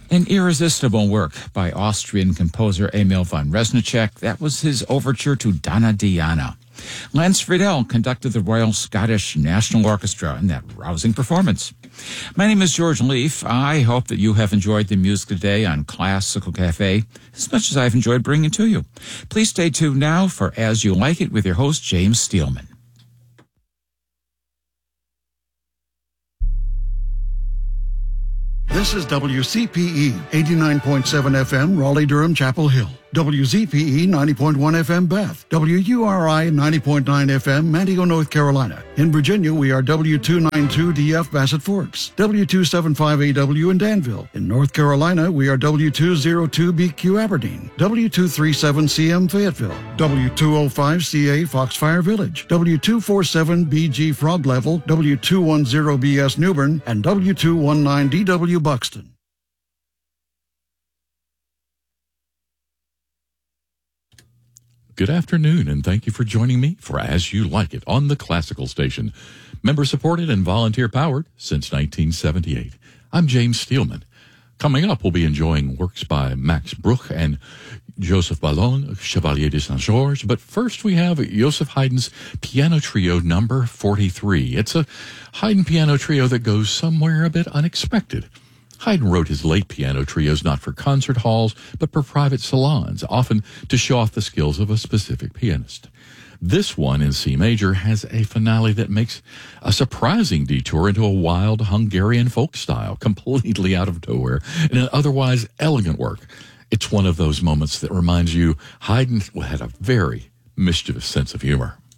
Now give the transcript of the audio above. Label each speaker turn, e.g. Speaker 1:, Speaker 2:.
Speaker 1: An irresistible work by Austrian composer Emil von Reznicek. That was his overture to Donna Diana. Lance Friedel conducted the Royal Scottish National Orchestra in that rousing performance. My name is George Leaf. I hope that you have enjoyed the music today on Classical Cafe as much as I've enjoyed bringing it to you. Please stay tuned now for As You Like It with your host, James Steelman.
Speaker 2: This is WCPE 89.7 FM, Raleigh-Durham, Chapel Hill. WZPE 90.1 FM, Beth. WURI 90.9 FM, Manteo, North Carolina. In Virginia, we are W292DF, Bassett Forks. W275AW in Danville. In North Carolina, we are W202BQ, Aberdeen. W237CM, Fayetteville. W205CA, Foxfire Village. W247BG, Frog Level. W210BS, Newbern. And W219DW, Buxton.
Speaker 3: Good afternoon, and thank you for joining me for As You Like It on the Classical Station. Member-supported and volunteer-powered since 1978. I'm James Steelman. Coming up, we'll be enjoying works by Max Bruch and Joseph Ballon, Chevalier de Saint-Georges. But first, we have Joseph Haydn's Piano Trio number 43. It's a Haydn piano trio that goes somewhere a bit unexpected. Haydn wrote his late piano trios not for concert halls, but for private salons, often to show off the skills of a specific pianist. This one in C major has a finale that makes a surprising detour into a wild Hungarian folk style, completely out of nowhere, in an otherwise elegant work. It's one of those moments that reminds you Haydn had a very mischievous sense of humor.